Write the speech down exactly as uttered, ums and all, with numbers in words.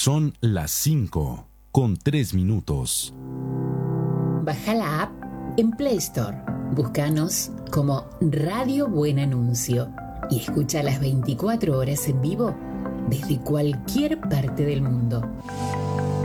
Son las cinco con tres minutos. Baja la app en Play Store. Búscanos como Radio Buen Anuncio y escucha las veinticuatro horas en vivo desde cualquier parte del mundo.